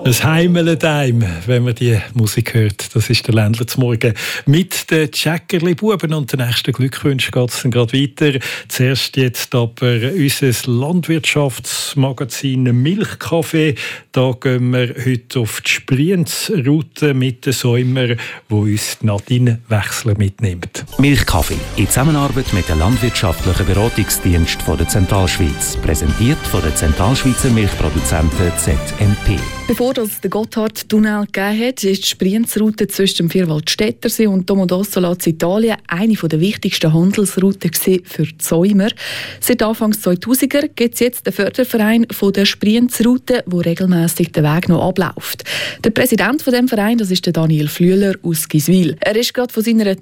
Es heimelt einem, wenn man die Musik hört. Das ist der Ländler zum Morgen mit den Tschäckerli-Buben. Und der nächste Glückwunsch geht es dann gerade weiter. Zuerst jetzt aber unser Landwirtschaftsmagazin Milchkaffee. Da gehen wir heute auf die Sprienzroute mit den Säumer, wo uns Nadine Wechsler mitnimmt. Milchkaffee in Zusammenarbeit mit dem Landwirtschaftlichen Beratungsdienst von der Zentralschweiz. Präsentiert von der Zentralschweizer Milchproduzenten ZMP. Bevor es den Gotthardtunnel gegeben hat, ist die Sprienzroute zwischen dem Vierwaldstättersee und Domodossola in Italien eine der wichtigsten Handelsrouten für die Säumer. Seit Anfang 2000er gibt es jetzt den Förderverein der Sprienzroute, wo regelmäßig der Weg noch abläuft. Der Präsident von dem Verein, das ist der Daniel Flüeler aus Giswil. Er ist gerade von seiner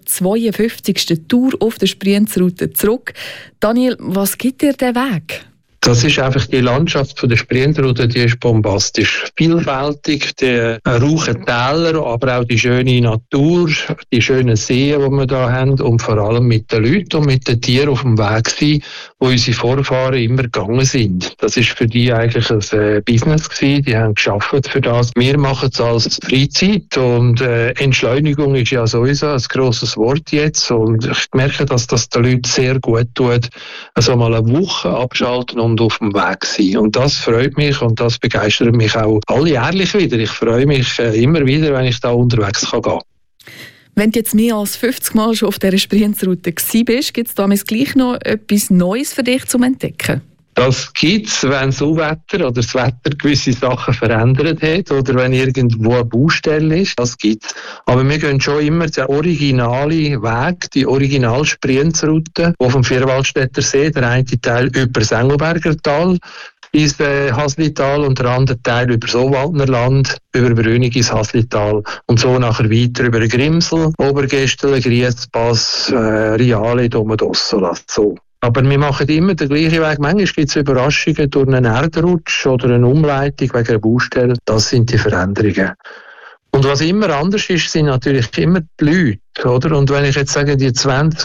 52. Tour auf der Sprienzroute zurück. Daniel, was gibt dir der Weg? Das ist einfach die Landschaft von der Sprienzroute, die ist bombastisch. Vielfältig, die rauchen Täler, aber auch die schöne Natur, die schönen Seen, die wir hier haben und vor allem mit den Leuten und mit den Tieren auf dem Weg sein, wo unsere Vorfahren immer gegangen sind. Das ist für die eigentlich ein Business gewesen, die haben gearbeitet für das. Wir machen es als Freizeit und Entschleunigung ist ja sowieso ein grosses Wort jetzt und ich merke, dass das den Leuten sehr gut tut, also mal eine Woche abschalten und auf dem Weg sein. Und das freut mich und das begeistert mich auch alljährlich wieder. Ich freue mich immer wieder, wenn ich da unterwegs gehen kann. Wenn du jetzt mehr als 50 Mal schon auf dieser Sprienzroute bist, gibt es damals gleich noch etwas Neues für dich zum Entdecken? Das gibt es, wenn das Wetter oder das Wetter gewisse Sachen verändert hat oder wenn irgendwo eine Baustelle ist. Das gibt es. Aber wir gehen schon immer den originalen Weg, die Original-Sprienzroute, die vom Vierwaldstätter See, der eine Teil über das Engelberger Tal ins Haslital und der andere Teil über das Obwaldner Land, über Brünig ins Haslital und so nachher weiter über Grimsel, Obergestelen, Griespass, Riale, Domodossola. So. Aber wir machen immer den gleichen Weg. Manchmal gibt es Überraschungen durch einen Erdrutsch oder eine Umleitung wegen einer Baustelle. Das sind die Veränderungen. Und was immer anders ist, sind natürlich immer die Leute. Oder? Und wenn ich jetzt sage, die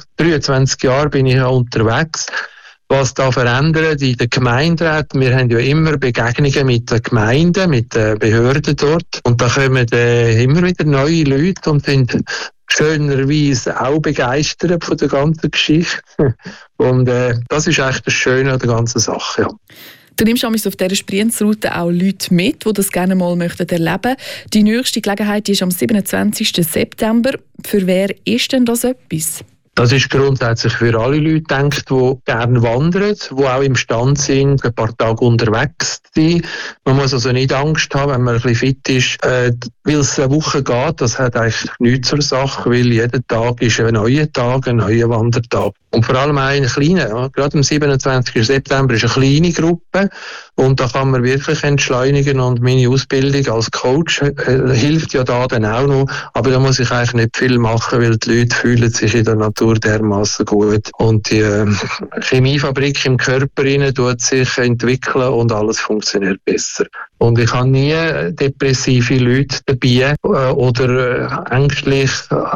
23 Jahre bin ich ja unterwegs, was da verändert in den Gemeinderäten. Wir haben ja immer Begegnungen mit den Gemeinden, mit den Behörden dort. Und da kommen immer wieder neue Leute und sind schönerweise auch begeistert von der ganzen Geschichte. Und das ist eigentlich das Schöne an der ganzen Sache. Ja. Du nimmst auf dieser Sprienzroute auch Leute mit, die das gerne mal erleben möchten. Die nächste Gelegenheit ist am 27. September. Für wer ist denn das etwas? Das ist grundsätzlich für alle Leute gedacht, die gerne wandern, die auch imstande sind, ein paar Tage unterwegs zu sein. Man muss also nicht Angst haben, wenn man ein bisschen fit ist, weil es eine Woche geht. Das hat eigentlich nichts zur Sache, weil jeder Tag ist ein neuer Tag, ein neuer Wandertag. Und vor allem auch eine kleine, ja, gerade am 27. September ist eine kleine Gruppe und da kann man wirklich entschleunigen und meine Ausbildung als Coach hilft ja da dann auch noch, aber da muss ich eigentlich nicht viel machen, weil die Leute fühlen sich in der Natur dermaßen gut und die Chemiefabrik im Körper rein tut sich entwickeln und alles funktioniert besser. Und ich habe nie depressive Leute dabei oder ängstlich.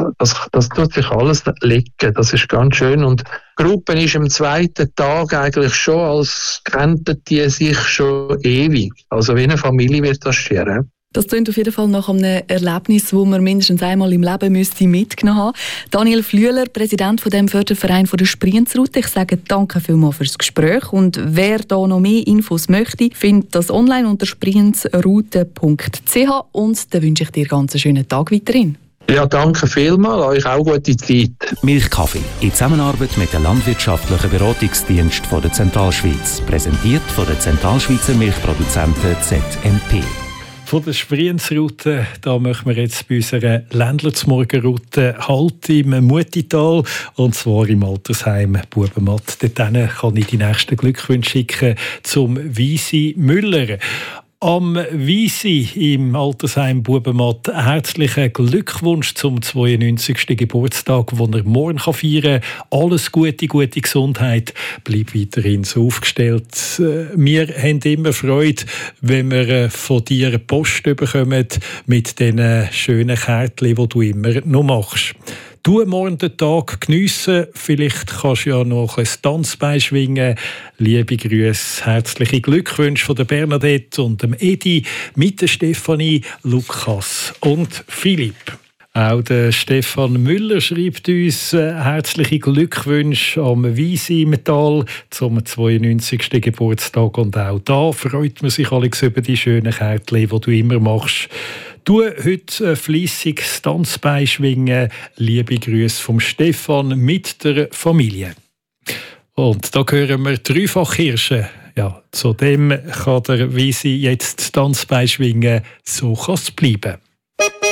Das tut sich alles legen. Das ist ganz schön. Und die Gruppe ist am zweiten Tag eigentlich schon, als kannten die sich schon ewig. Also wie eine Familie wird das scheren. Das klingt auf jeden Fall nach einem Erlebnis, das man mindestens einmal im Leben mitgenommen haben müsste. Daniel Flüeler, Präsident von dem Förderverein der Sprienzroute. Ich sage danke vielmals fürs Gespräch. Und wer da noch mehr Infos möchte, findet das online unter sprienzroute.ch. Und dann wünsche ich dir ganz einen schönen Tag weiterhin. Ja, danke vielmals. Euch auch gute Zeit. Milchkaffee in Zusammenarbeit mit dem Landwirtschaftlichen Beratungsdienst von der Zentralschweiz. Präsentiert von der Zentralschweizer Milchproduzenten ZMP. Von der Sprienzroute, da machen wir jetzt bei unserer Ländler-zum-Morgen-Route Halt im Mutital, und zwar im Altersheim Bubenmatt. Dort kann ich die nächsten Glückwünsche schicken zum Wysi Müller. Am Wysi im Altersheim Bubenmatt herzlichen Glückwunsch zum 92. Geburtstag, den er morgen feiern kann. Alles Gute, gute Gesundheit. Bleib weiterhin so aufgestellt. Wir haben immer Freude, wenn wir von dir Post bekommen mit diesen schönen Kärtchen, die du immer noch machst. Du morgen den Tag geniessen. Vielleicht kannst du ja noch ein Tanzbein schwingen. Liebe Grüße, herzliche Glückwünsche von der Bernadette und dem Edi mit der Stefanie, Lukas und Philipp. Auch der Stefan Müller schreibt uns herzliche Glückwünsche am Wiesi im Tal zum 92. Geburtstag. Und auch da freut man sich, Alex, über die schönen Kärtchen, die du immer machst. Du heute fleissig das Tanzbein schwingen. Liebe Grüße vom Stefan mit der Familie. Und da hören wir Dreifachhirsche. Ja, zudem kann der Wiesi jetzt das Tanzbein schwingen. So kann es bleiben.